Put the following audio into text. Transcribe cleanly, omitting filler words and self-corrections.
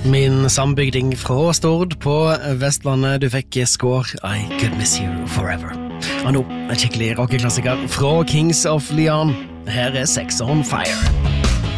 Min sambygding fra Stord på Vestlandet. Du fikk Score, I Could Miss You Forever. Og nå, en skikkelig rockeklassiker fra Kings of Leon. Her Sex on Fire.